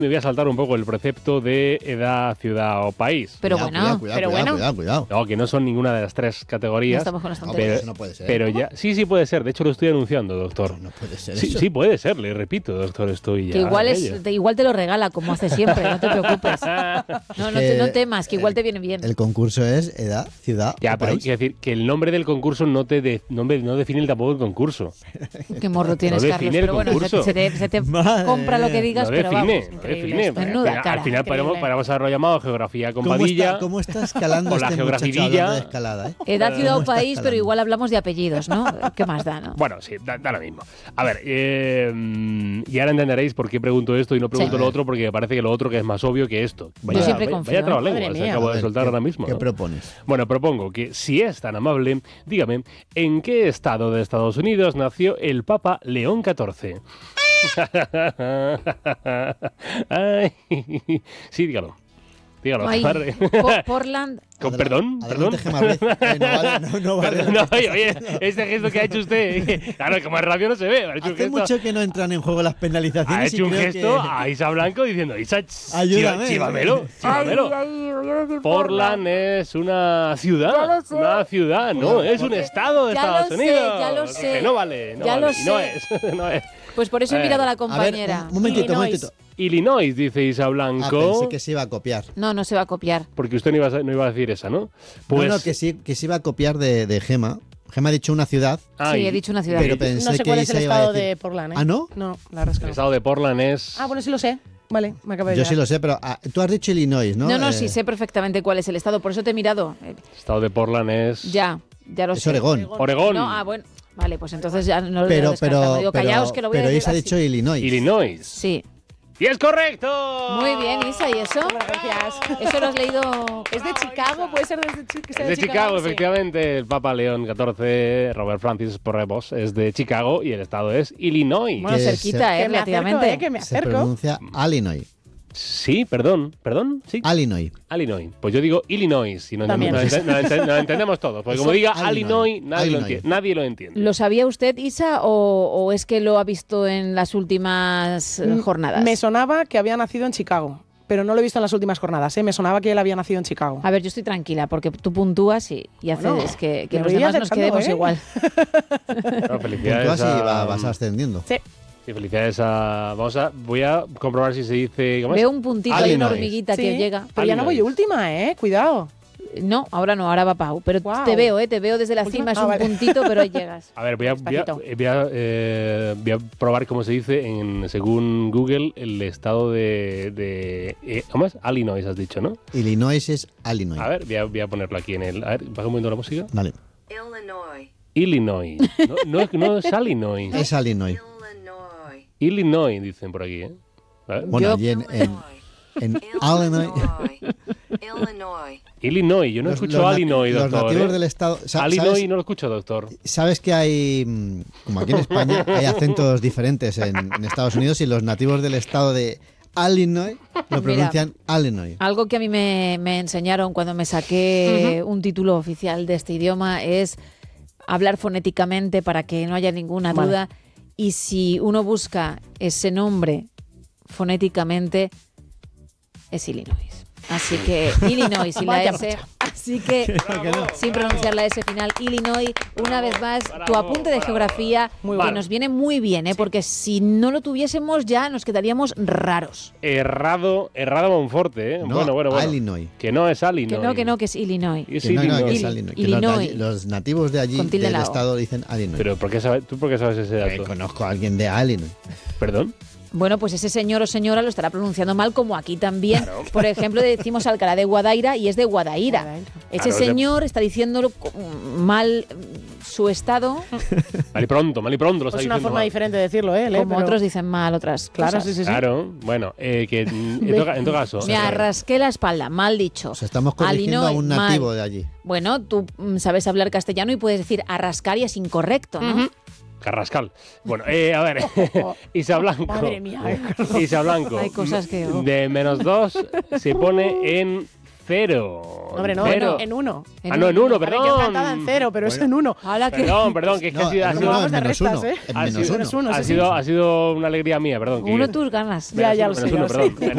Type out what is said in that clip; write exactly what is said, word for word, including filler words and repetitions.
Me voy a saltar un poco el precepto de edad, ciudad o país. Pero Cuidado, bueno, cuidado, cuidado, pero cuidado, bueno. cuidado, cuidado. No, que no son ninguna de las tres categorías. No estamos con las No, tonterías. pero eso no puede ser. Pero ya, sí, sí puede ser. De hecho, lo estoy anunciando, doctor. No puede ser Sí, eso. sí puede ser, le repito, doctor, estoy ya. Que igual, en es, ello. te, igual te lo regala, como hace siempre, no te preocupes. No, no, te, no temas, que igual el- te viene bien. El concurso es edad, ciudad Ya, o pero país. quiero decir que el nombre del concurso no te de- no, me- no define tampoco el concurso. Qué morro tienes, No Carlos. define el Pero bueno, se, concurso. se te, se te Madre compra lo que mía. digas, No pero define, vamos. no increíble define. esto, ¿eh? Menuda Al final, cara, al final increíble. podemos, podemos haberlo llamado geografía con ¿Cómo Padilla. está, ¿Cómo está escalando O la este muchacho geografivilla. hablando de escalada, eh? Edad, ciudad o ¿Cómo está país, pero escalando? igual hablamos de apellidos, ¿no? ¿Qué más da, no? Bueno, sí, da, da lo mismo. A ver, eh, mm, y ahora entenderéis por qué pregunto esto y no pregunto Sí. lo otro, porque me parece que lo otro que es más obvio que esto. Yo siempre vaya, confío, vaya ¿eh? trabalenguas Madre que mía. acabo A de ver, soltar ¿qué- ahora mismo. ¿Qué ¿no? propones? Bueno, propongo que, si es tan amable, dígame, ¿en qué estado de Estados Unidos nació el Papa León catorce? Ay, sí, dígalo. Dígalo. Ay, Padre. Po- Portland. Con Adela- perdón, adelante, perdón. Gemma Ruiz. Eh, no vale, no, no vale Perdón, lo no, que oye, estás oye, haciendo. este gesto que ha hecho usted, claro, como es radio no se ve. Ha hecho un Hace gesto, mucho que no entran en juego las ha penalizaciones hecho y un creo gesto que... a Isa Blanco diciendo, Isa, ch- Ayúdame. chiva- chivamelo, chivamelo. Portland es una ciudad, Ya lo sé. una ciudad, no, es un Porque- estado de ya Estados lo sé, Unidos. ya lo sé. Que no vale, no Ya vale, lo y no sé. es, no es. Pues por eso he Eh, mirado a la A ver, compañera. un momentito, un Illinois. momentito. Illinois, dice Isa Ah, Blanco, pensé que se iba a copiar. No, no se va a copiar. porque usted no iba, a, no iba a decir esa, ¿no? Pues, No, no, que sí, que se iba a copiar de, de Gema. Gema ha dicho una ciudad, ah, Sí, y- he dicho una ciudad. pero pensé No sé que cuál es el Isa iba a estado decir... de Portland, ¿eh? ¿Ah, no? No, la verdad es que El no. estado de Portland es... Ah, bueno, sí lo sé. Vale, me acabo de Yo llegar. sí lo sé, pero ah, tú has dicho Illinois, ¿no? No, no, Eh, sí sé perfectamente cuál es el estado, por eso te he mirado. Eh, El estado de Portland es... Ya, ya lo Es sé. Oregón. Oregón. No, ah, bueno. Vale, pues entonces ya no lo he Pero, descartado. pero, Digo, pero, callaos que lo voy a pero decir Isa ha así. dicho Illinois. Illinois. Sí. ¡Y es correcto! Muy bien, Isa, ¿y eso? Gracias. ¿Eso lo has leído? ¿Es de Chicago? ¿Puede ser desde Chi- que sea Es de Chicago, Sí. efectivamente. El Papa León catorce, Robert Francis Porrebos, es de Chicago y el estado es Illinois. Bueno, Que cerquita, Que eh, me acerco, relativamente. eh, que me Se acerco. pronuncia Illinois. Sí, perdón, perdón, sí. Illinois. Illinois. Pues yo digo Illinois y no, También. no ente- no ente- no entendemos todos. Porque como Eso, diga Illinois. Illinois, nadie, Lo, Illinois. entiende, nadie lo entiende. ¿Lo sabía usted, Isa, o, o es que lo ha visto en las últimas eh, Mm, jornadas? Me sonaba que había nacido en Chicago, pero no lo he visto en las últimas jornadas, ¿eh? Me sonaba que él había nacido en Chicago. A ver, yo estoy tranquila porque tú puntúas y, y haces Bueno, que, que me los voy demás nos acercando, quedemos ¿eh? igual. Bueno, felicidades Puntúas y a- va- vas ascendiendo. Sí. sí, felicidades a... Vamos a... Voy a comprobar si se dice... ¿cómo es? Veo un puntito ahí, una Illinois. hormiguita que Sí, llega. Pero ya no voy Illinois. última, ¿eh? Cuidado. No, ahora no, ahora va Pau. Pero Guau. te veo, ¿eh? Te veo desde la Última- cima, es ah, un vale. puntito, pero ahí llegas. A ver, voy a, voy a, Despacito. voy a, eh, voy a probar cómo se dice, en, según Google, el estado de... de eh, ¿Cómo es? Illinois, has dicho, ¿no? Illinois es Illinois. A ver, voy a, voy a ponerlo aquí en el... A ver, baja un momento la música. Vale. Illinois, Illinois. No, no, es- no es Illinois. Es Illinois. Illinois, Illinois, dicen por aquí, ¿eh? A ver. Bueno, Yo- allí en, en, en Illinois... Illinois, Illinois, yo no los- escucho los nat- Illinois, Los doctor. nativos ¿eh? del estado... sa- Illinois ¿sabes, no lo escucho, doctor. sabes que hay, mm, como aquí en España, hay acentos diferentes en, en Estados Unidos y los nativos del estado de Illinois lo pronuncian Illinois. Algo que a mí me, me enseñaron cuando me saqué un título oficial de este idioma es hablar fonéticamente para que no haya ninguna Vale. duda. Y si uno busca ese nombre fonéticamente, es Illinois. Así que Illinois y la Vaya S. Así que, sin pronunciar la S final, Illinois, una vez más, tu bravo, apunte de bravo. geografía, Muy que bueno. nos viene muy bien, ¿eh? Porque si no lo tuviésemos ya nos quedaríamos raros. Errado, errado Monforte, ¿eh? No, bueno, bueno, bueno. Illinois. Que no es Illinois. Que no, que no, que es Illinois. Es Que no, no, que es Illinois. Illinois. Que los, de Illinois. allí- los nativos de allí, Con tilde en del la O. estado, dicen Illinois. Pero ¿por qué sabes, ¿tú por qué sabes ese Eh, dato? conozco a alguien de Illinois. ¿Perdón? Bueno, pues ese señor o señora lo estará pronunciando mal, como aquí también. Por ejemplo, decimos Alcalá de Guadaira y es de Guadaira. Guadaira. Ese Claro, es de- señor está diciéndolo co- mal mm, su estado, Mal y pronto, mal y pronto lo Es está una diciendo forma mal. diferente de decirlo, ¿eh? Leo, como pero- otros dicen mal otras Claro, cosas. sí, sí, sí. Claro, bueno, eh, que mm, en, todo, en todo caso... Me arrasqué la espalda, mal dicho. Os estamos corrigiendo a Illinois, un mal. nativo de allí. Bueno, tú mm, sabes hablar castellano y puedes decir arrascar y es incorrecto, ¿no? Carrascal. Bueno, eh, a ver, Isa Blanco. Madre mía, eh. Isa Blanco. Hay cosas que- oh. De menos dos se pone en cero. Hombre, no, Cero. en uno. Ah, no, en uno, A ver, perdón. yo encantada en cero, pero es en uno. Hala que- Perdón, perdón, que es que No, ha sido... ha en sido- uno, vamos en de menos restas, uno. ¿eh? En ha menos sido- uno. uno, ha sí, sido, sí. ha sido una alegría mía, perdón. que- Uno tus ganas. Ya, ya lo sé, menos ya uno, lo sé. perdón.